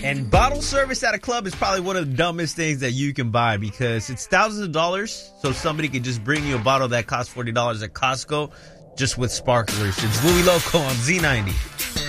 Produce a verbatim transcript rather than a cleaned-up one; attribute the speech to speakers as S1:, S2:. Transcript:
S1: And bottle service at a club is probably one of the dumbest things that you can buy because it's thousands of dollars. So somebody could just bring you a bottle that costs forty dollars at Costco just with sparklers. It's Louis Loco on Z ninety.